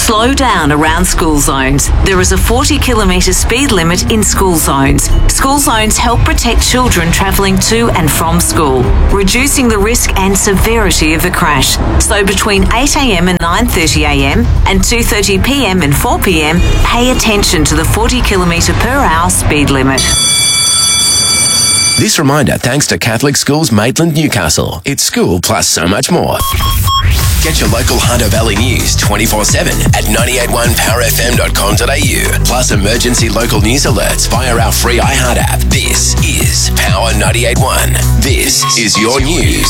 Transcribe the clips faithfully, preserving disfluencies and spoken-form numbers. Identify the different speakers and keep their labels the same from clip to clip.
Speaker 1: Slow down around school zones. There is a forty kilometre speed limit in school zones. School zones help protect children travelling to and from school, reducing the risk and severity of a crash. So between eight a m and nine thirty a m and two thirty p m and four p m, pay attention to the forty kilometre per hour speed limit.
Speaker 2: This reminder thanks to Catholic Schools Maitland, Newcastle. It's school plus so much more. Get your local Hunter Valley news twenty-four seven at nine eight one power f m dot com dot a u. Plus emergency local news alerts via our free iHeart app. This is Power ninety-eight point one. This is your news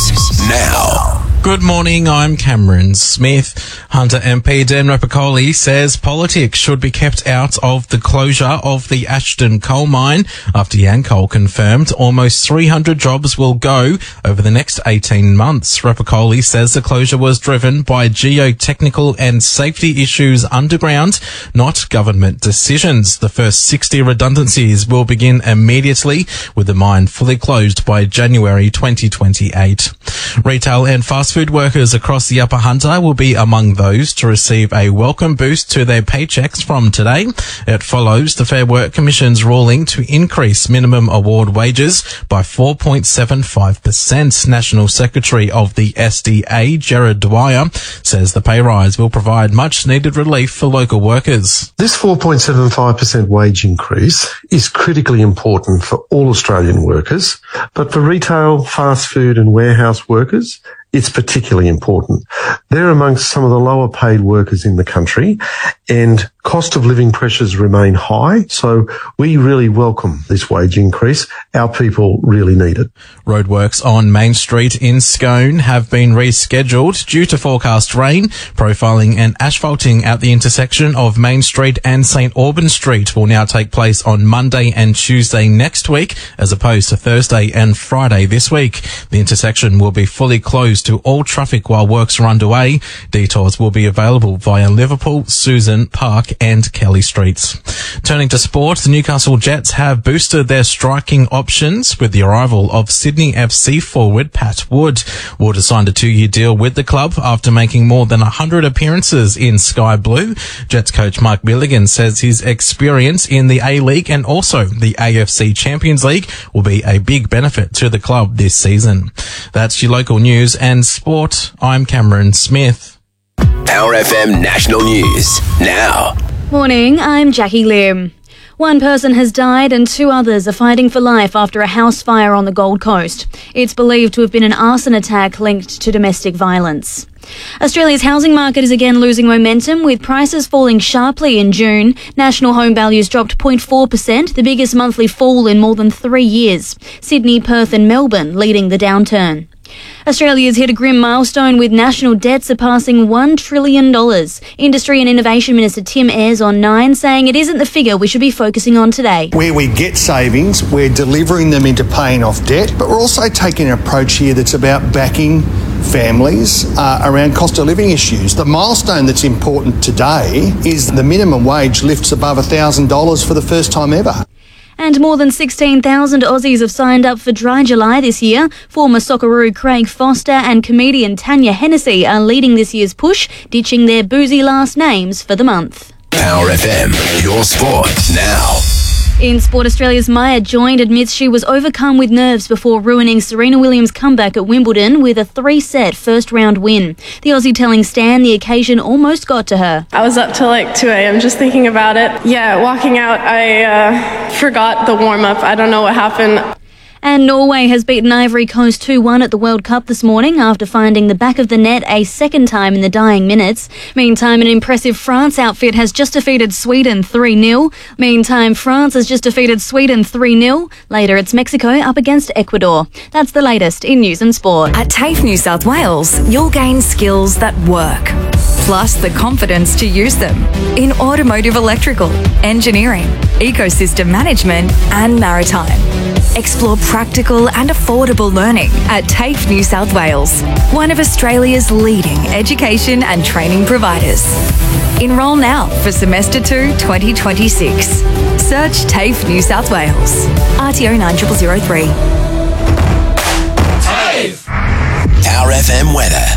Speaker 2: now.
Speaker 3: Good morning, I'm Cameron Smith. Hunter M P Dan Rapopoli says politics should be kept out of the closure of the Ashton coal mine after Yancoal confirmed almost three hundred jobs will go over the next eighteen months. Rapopoli says the closure was driven by geotechnical and safety issues underground, not government decisions. The first sixty redundancies will begin immediately, with the mine fully closed by January twenty twenty-eight. Retail and fast food workers across the Upper Hunter will be among those to receive a welcome boost to their paychecks from today. It follows the Fair Work Commission's ruling to increase minimum award wages by four point seven five percent. National Secretary of the S D A, Gerard Dwyer, says the pay rise will provide much needed relief for local workers.
Speaker 4: This four point seven five percent wage increase is critically important for all Australian workers, but for retail, fast food and warehouse workers, it's particularly important. They're amongst some of the lower paid workers in the country, and cost of living pressures remain high, so we really welcome this wage increase. Our people really need it.
Speaker 3: Roadworks on Main Street in Scone have been rescheduled due to forecast rain. Profiling and asphalting at the intersection of Main Street and St Auburn Street will now take place on Monday and Tuesday next week, as opposed to Thursday and Friday this week. The intersection will be fully closed to all traffic while works are underway. Detours will be available via Liverpool, Susan, Park and Kelly Streets. Turning to sport, the Newcastle Jets have boosted their striking options with the arrival of Sydney F C forward Pat Wood. Wood has signed a two-year deal with the club after making more than one hundred appearances in Sky Blue. Jets coach Mark Milligan says his experience in the A-League and also the A F C Champions League will be a big benefit to the club this season. That's your local news and sport. I'm Cameron Smith.
Speaker 2: Power F M National News now.
Speaker 5: Morning, I'm Jackie Lim. One person has died and two others are fighting for life after a house fire on the Gold Coast. It's believed to have been an arson attack linked to domestic violence. Australia's housing market is again losing momentum, with prices falling sharply in June. National home values dropped zero point four percent, the biggest monthly fall in more than three years. Sydney, Perth and Melbourne leading the downturn. Australia's hit a grim milestone with national debt surpassing one trillion dollars. Industry and Innovation Minister Tim Ayres on Nine saying it isn't the figure we should be focusing on today.
Speaker 6: Where we get savings, we're delivering them into paying off debt, but we're also taking an approach here that's about backing families uh, around cost of living issues. The milestone that's important today is the minimum wage lifts above one thousand dollars for the first time ever.
Speaker 5: And more than sixteen thousand Aussies have signed up for Dry July this year. Former Socceroo Craig Foster and comedian Tanya Hennessy are leading this year's push, ditching their boozy last names for the month.
Speaker 2: Power F M, your sport now.
Speaker 5: In sport, Australia's Maya Joint admits she was overcome with nerves before ruining Serena Williams' comeback at Wimbledon with a three-set first-round win. The Aussie telling Stan the occasion almost got to her.
Speaker 7: I was up till like two a m just thinking about it. Yeah, walking out, I uh, forgot the warm-up. I don't know what happened.
Speaker 5: And Norway has beaten Ivory Coast two one at the World Cup this morning after finding the back of the net a second time in the dying minutes. Meantime, an impressive France outfit has just defeated Sweden three nil. Meantime, France has just defeated Sweden three nil. Later, it's Mexico up against Ecuador. That's the latest in news and sport.
Speaker 8: At TAFE New South Wales, you'll gain skills that work, plus the confidence to use them in automotive electrical, engineering, ecosystem management and maritime. Explore practical and affordable learning at TAFE New South Wales, one of Australia's leading education and training providers. Enrol now for Semester two twenty twenty-six. Search TAFE New South Wales. R T O nine zero zero zero three.
Speaker 2: TAFE! Power F M weather.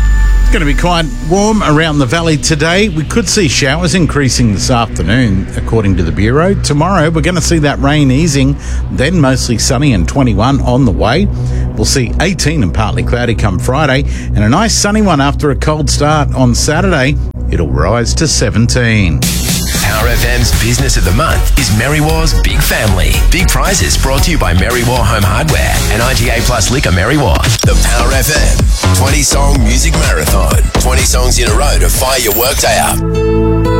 Speaker 9: Going to be quite warm around the valley today. We could see showers increasing this afternoon, according to the Bureau. Tomorrow, we're going to see that rain easing, then mostly sunny and twenty-one on the way. We'll see eighteen and partly cloudy come Friday, and a nice sunny one after a cold start on Saturday. It'll rise to seventeen.
Speaker 2: Power F M's Business of the Month is Merrywar's Big Family. Big prizes brought to you by Merrywar Home Hardware and I G A Plus Liquor Merrywar. The Power F M twenty song music marathon. twenty songs in a row to fire your workday up.